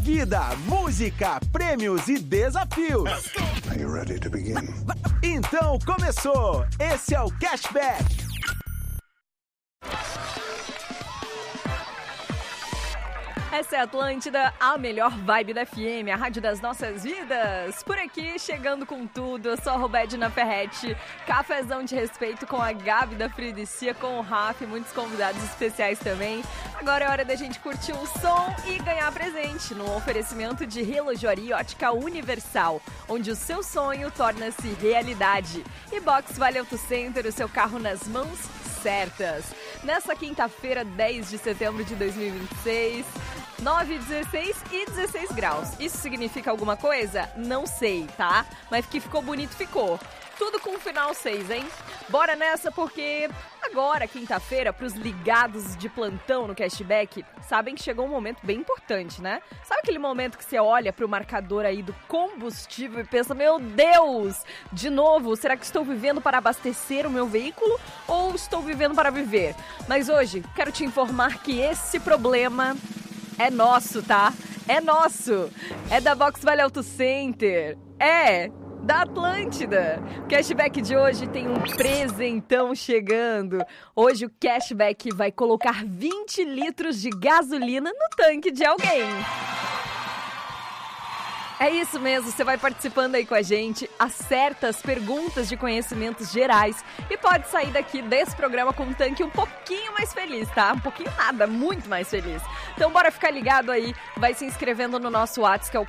Vida, música, prêmios e desafios. Are you ready to begin? Então começou! Esse é o Cashback. Essa é a Atlântida, a melhor vibe da FM, a rádio das nossas vidas. Por aqui, chegando com tudo, eu sou a Robedina Ferretti, cafezão de respeito com a Gabi da Fridicia, com o Rafa e muitos convidados especiais também. Agora é hora da gente curtir um som e ganhar presente no oferecimento de Relojoaria Ótica Universal, onde o seu sonho torna-se realidade. E Box Vale Auto Center, o seu carro nas mãos certas. Nessa quinta-feira, 10 de setembro de 2026, 9, 16 e 16 graus. Isso significa alguma coisa? Não sei, tá? Mas que ficou bonito, ficou. Tudo com final 6, hein? Bora nessa porque agora, quinta-feira, pros ligados de plantão no Cashback, sabem que chegou um momento bem importante, né? Sabe aquele momento que você olha pro marcador aí do combustível e pensa, meu Deus, de novo, será que estou vivendo para abastecer o meu veículo ou estou vivendo para viver? Mas hoje, quero te informar que esse problema é nosso, tá? É nosso. É da Box Vale Auto Center. É da Atlântida. O cashback de hoje tem um presentão chegando. Hoje o cashback vai colocar 20 litros de gasolina no tanque de alguém. É isso mesmo, você vai participando aí com a gente, acerta as perguntas de conhecimentos gerais e pode sair daqui desse programa com um tanque um pouquinho mais feliz, tá? Um pouquinho nada, muito mais feliz. Então bora ficar ligado aí, vai se inscrevendo no nosso WhatsApp, que é o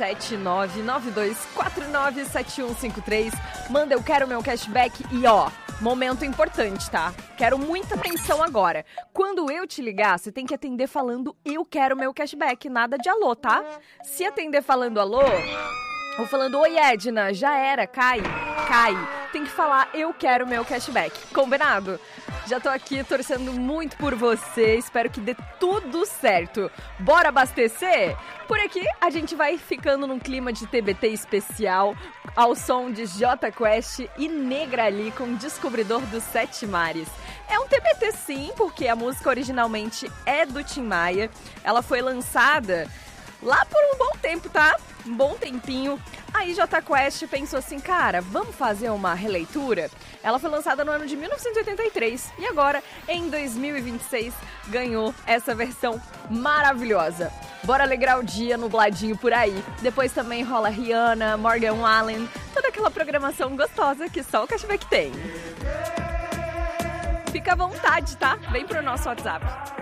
47992497153. Manda eu quero meu cashback e ó, momento importante, tá? Quero muita atenção agora. Quando eu te ligar, você tem que atender falando eu quero meu cashback, nada de alô, tá? Se atender falando alô, ou falando oi Edna, já era, cai. Tem que falar eu quero meu cashback, combinado? Já tô aqui torcendo muito por você, espero que dê tudo certo. Bora abastecer? Por aqui a gente vai ficando num clima de TBT especial, ao som de Jota Quest e Negrali com Descobridor dos Sete Mares. É um TBT sim, porque a música originalmente é do Tim Maia, ela foi lançada lá por um bom tempo, tá? Um bom tempinho. Aí Jota Quest pensou assim, cara, vamos fazer uma releitura? Ela foi lançada no ano de 1983 e agora, em 2026, ganhou essa versão maravilhosa. Bora alegrar o dia nubladinho por aí. Depois também rola Rihanna, Morgan Wallen, toda aquela programação gostosa que só o Cashback tem. Fica à vontade, tá? Vem pro nosso WhatsApp.